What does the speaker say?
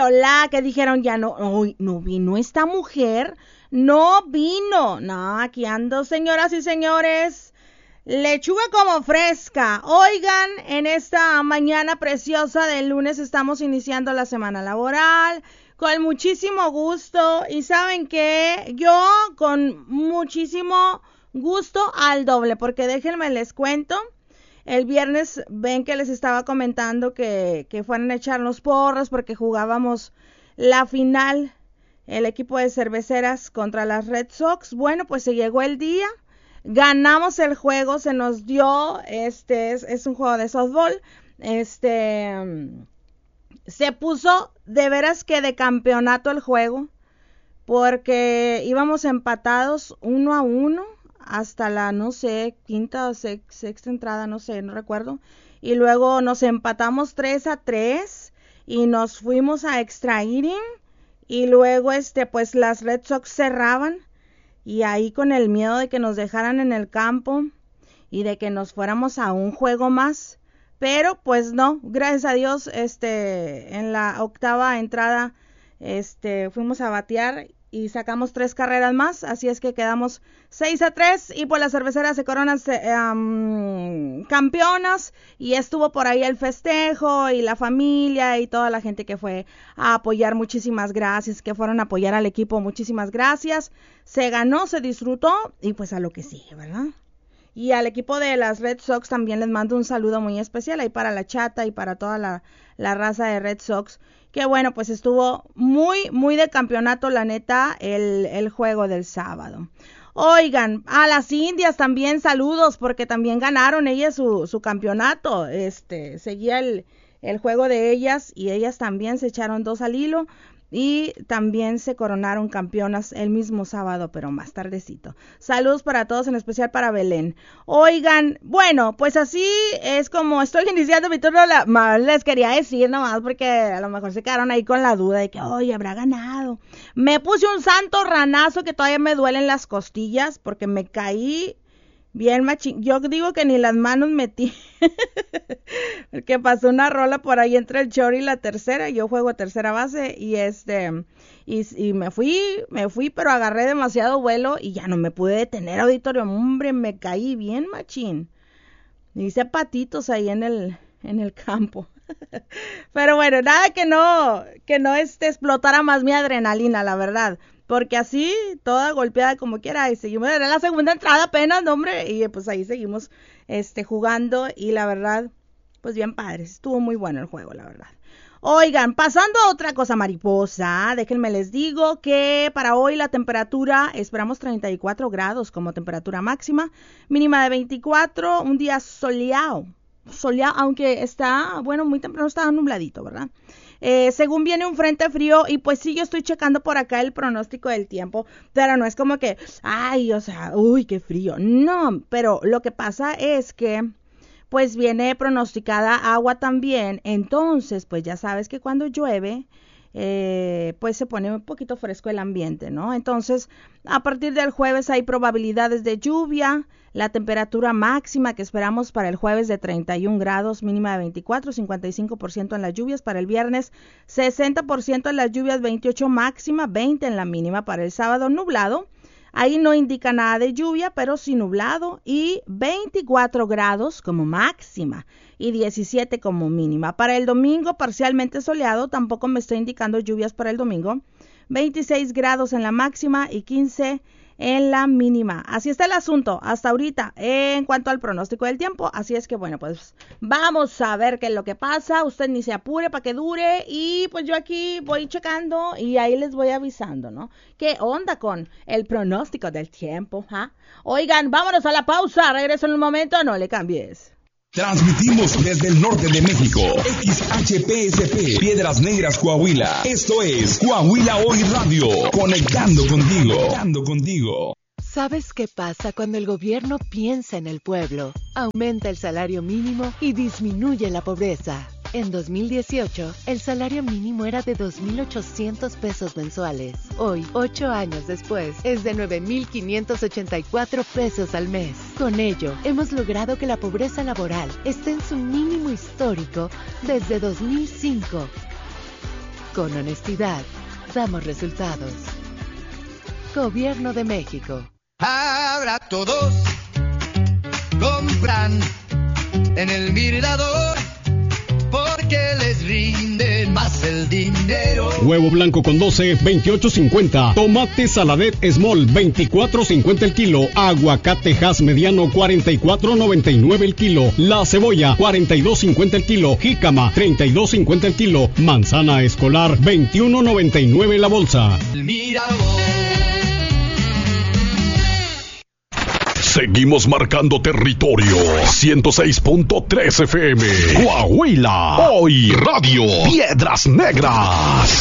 bla, que dijeron ya no, hoy no vino esta mujer, no vino. No, aquí ando, señoras y señores. Lechuga como fresca. Oigan, en esta mañana preciosa del lunes estamos iniciando la semana laboral con muchísimo gusto. Y ¿saben qué? Yo con muchísimo gusto al doble, porque déjenme les cuento. El viernes ven que les estaba comentando que fueran a echarnos porras porque jugábamos la final, el equipo de cerveceras contra las Red Sox. Bueno, pues se llegó el día. Ganamos el juego, se nos dio, es un juego de softball, se puso de veras que de campeonato el juego, porque íbamos empatados 1-1 hasta la, no sé, quinta o sexta entrada, no sé, no recuerdo, y luego nos empatamos 3-3 y nos fuimos a extra inning, y luego pues las Red Sox cerraban. Y ahí con el miedo de que nos dejaran en el campo y de que nos fuéramos a un juego más. Pero pues no, gracias a Dios, en la octava entrada, fuimos a batear y sacamos 3 carreras más. Así es que quedamos 6-3 y pues las cerveceras se coronan campeonas. Y estuvo por ahí el festejo y la familia y toda la gente que fue a apoyar. Muchísimas gracias, que fueron a apoyar al equipo. Muchísimas gracias. Se ganó, se disfrutó y pues a lo que sigue, ¿verdad? Y al equipo de las Red Sox también les mando un saludo muy especial ahí para la chata y para toda la raza de Red Sox. Que bueno, pues estuvo muy, muy de campeonato, la neta, el juego del sábado. Oigan, a las Indias también saludos, porque también ganaron ellas su campeonato. Seguía el juego de ellas y ellas también se echaron 2 al hilo. Y también se coronaron campeonas el mismo sábado, pero más tardecito. Saludos para todos, en especial para Belén. Oigan, bueno, pues así es como estoy iniciando mi turno. Les quería decir nomás, porque a lo mejor se quedaron ahí con la duda de que, oye, habrá ganado. Me puse un santo ranazo que todavía me duelen las costillas, porque me caí bien machín. Yo digo que ni las manos metí. Porque pasó una rola por ahí entre el short y la tercera. Yo juego tercera base y y me fui, pero agarré demasiado vuelo y ya no me pude detener, auditorio. Hombre, me caí bien machín. Hice patitos ahí en el campo. Pero bueno, nada que no explotara más mi adrenalina, la verdad. Porque así, toda golpeada como quiera, y seguimos, era la segunda entrada apenas, no, hombre, y pues ahí seguimos jugando, y la verdad, pues bien padre, estuvo muy bueno el juego, la verdad. Oigan, pasando a otra cosa mariposa, déjenme les digo que para hoy la temperatura, esperamos 34 grados como temperatura máxima, mínima de 24, un día soleado, aunque está, bueno, muy temprano estaba nubladito, ¿verdad? Según viene un frente frío y pues sí, yo estoy checando por acá el pronóstico del tiempo, pero no es como que, ay, o sea, uy, qué frío, no, pero lo que pasa es que pues viene pronosticada agua también, entonces pues ya sabes que cuando llueve, pues se pone un poquito fresco el ambiente, ¿no? Entonces, a partir del jueves hay probabilidades de lluvia, la temperatura máxima que esperamos para el jueves de 31 grados, mínima de 24, 55% en las lluvias, para el viernes 60% en las lluvias, 28 máxima, 20 en la mínima, para el sábado nublado. Ahí no indica nada de lluvia, pero sí nublado, y 24 grados como máxima y 17 como mínima. Para el domingo parcialmente soleado, tampoco me está indicando lluvias para el domingo. 26 grados en la máxima y 15 en la mínima. Así está el asunto hasta ahorita en cuanto al pronóstico del tiempo. Así es que bueno, pues vamos a ver qué es lo que pasa. Usted ni se apure para que dure y pues yo aquí voy checando y ahí les voy avisando, ¿no? ¿Qué onda con el pronóstico del tiempo? ¿Ah? Oigan, vámonos a la pausa. Regreso en un momento, no le cambies. Transmitimos desde el norte de México, XHPSP, Piedras Negras, Coahuila. Esto es Coahuila Hoy Radio, conectando contigo. ¿Sabes qué pasa cuando el gobierno piensa en el pueblo? Aumenta el salario mínimo y disminuye la pobreza. En 2018, el salario mínimo era de 2,800 pesos mensuales. Hoy, 8 años después, es de 9,584 pesos al mes. Con ello, hemos logrado que la pobreza laboral esté en su mínimo histórico desde 2005. Con honestidad, damos resultados. Gobierno de México. Ahora todos compran en el Mirador porque les rinde más el dinero. Huevo blanco con 12, 28.50. Tomate Saladet Small, 24.50 el kilo. Aguacate Hass mediano, 44.99 el kilo. La cebolla, 42.50 el kilo. Jícama, 32.50 el kilo. Manzana escolar, 21.99 la bolsa. El Mirador. Seguimos marcando territorio. 106.3 FM. Coahuila. Hoy Radio. Piedras Negras.